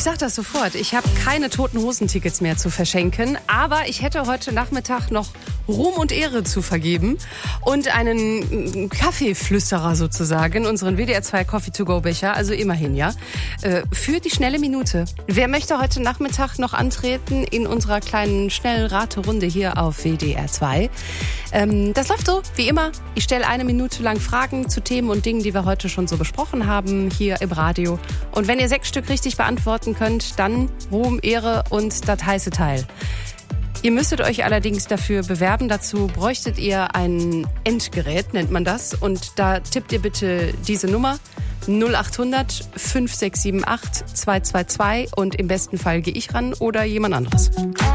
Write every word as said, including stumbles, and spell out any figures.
Ich sag das sofort. Ich habe keine Toten Hosen-Tickets mehr zu verschenken, aber ich hätte heute Nachmittag noch Ruhm und Ehre zu vergeben und einen Kaffeeflüsterer sozusagen, unseren W D R zwei Coffee to go Becher, also immerhin, ja, für die schnelle Minute. Wer möchte heute Nachmittag noch antreten in unserer kleinen schnellen Raterunde hier auf W D R zwei? Das läuft so, wie immer. Ich stelle eine Minute lang Fragen zu Themen und Dingen, die wir heute schon so besprochen haben, hier im Radio. Und wenn ihr sechs Stück richtig beantworten könnt, dann Ruhm, Ehre und das heiße Teil. Ihr müsstet euch allerdings dafür bewerben. Dazu bräuchtet ihr ein Endgerät, nennt man das. Und da tippt ihr bitte diese Nummer null acht hundert fünf sechs sieben acht zwei zwei zwei und im besten Fall gehe ich ran oder jemand anderes.